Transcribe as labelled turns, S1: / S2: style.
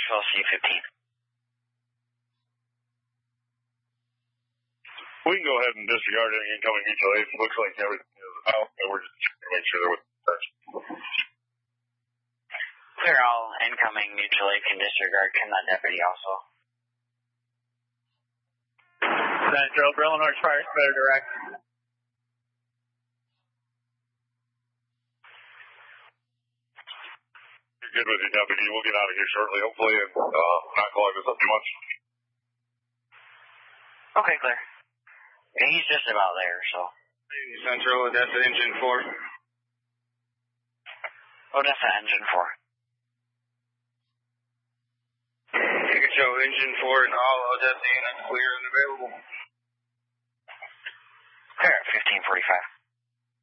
S1: Knoxville C-15.
S2: We can go ahead and disregard any incoming mutual aid. Looks like everything is out, and we're just trying to make sure they're within touch.
S1: Clear all incoming mutual aid can disregard. Can that deputy also?
S3: Central, Brillen North Fire, better direct.
S2: You're good with your deputy. We'll get out of here shortly, hopefully, and not clog this up too much.
S1: Okay, clear. Yeah, he's just about there, so.
S4: Central, Odessa Engine 4.
S1: Odessa Engine 4.
S4: You can show Engine 4 and all Odessa units clear and available.
S1: Clear at 1545.